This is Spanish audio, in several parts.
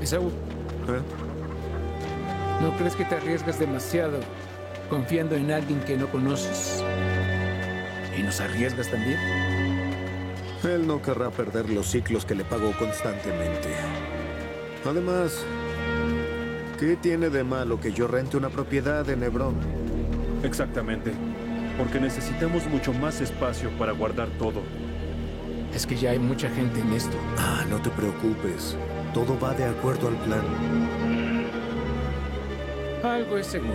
Esaú, ¿Eh? ¿no crees que te arriesgas demasiado confiando en alguien que no conoces? ¿Y nos arriesgas también? Él no querrá perder los ciclos que le pago constantemente. Además, ¿qué tiene de malo que yo rente una propiedad en Hebrón? Exactamente. Porque necesitamos mucho más espacio para guardar todo. Es que ya hay mucha gente en esto. Ah, no te preocupes. Todo va de acuerdo al plan. Algo es seguro.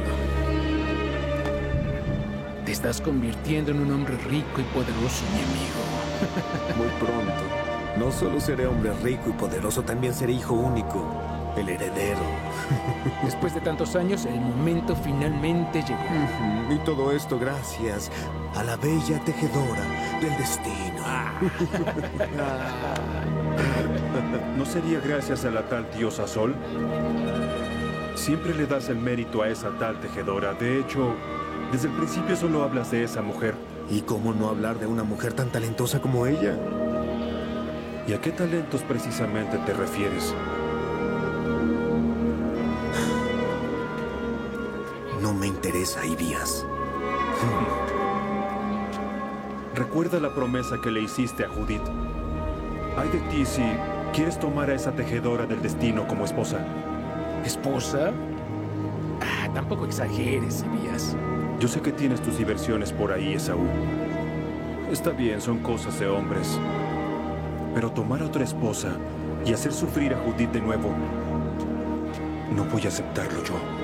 Te estás convirtiendo en un hombre rico y poderoso, mi amigo. Muy pronto. No solo seré hombre rico y poderoso, también seré hijo único. El heredero. Después de tantos años, el momento finalmente llegó. Y todo esto gracias a la bella tejedora del destino. ¿No sería gracias a la tal diosa Sol? Siempre le das el mérito a esa tal tejedora. De hecho, desde el principio solo hablas de esa mujer. ¿Y cómo no hablar de una mujer tan talentosa como ella? ¿Y a qué talentos precisamente te refieres? No me interesa, Ibias. Recuerda la promesa que le hiciste a Judith. Ay de ti si quieres tomar a esa tejedora del destino como esposa. ¿Esposa? Tampoco exageres, Elías. Yo sé que tienes tus diversiones por ahí, Esaú. Está bien, son cosas de hombres. Pero tomar a otra esposa y hacer sufrir a Judith de nuevo, no voy a aceptarlo yo.